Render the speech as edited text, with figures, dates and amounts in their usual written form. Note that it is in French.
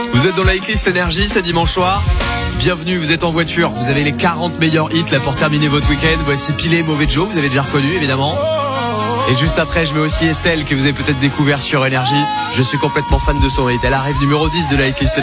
Vous êtes dans la Hitlist Énergie, c'est dimanche soir. Bienvenue, vous êtes en voiture, vous avez les 40 meilleurs hits là pour terminer votre week-end. Voici Pilé, Mauvais Joe, vous avez déjà reconnu évidemment. Et juste après, je mets aussi Estelle que vous avez peut-être découvert sur Énergie. Je suis complètement fan de son hit. Elle arrive numéro 10 de la Hitlist Énergie.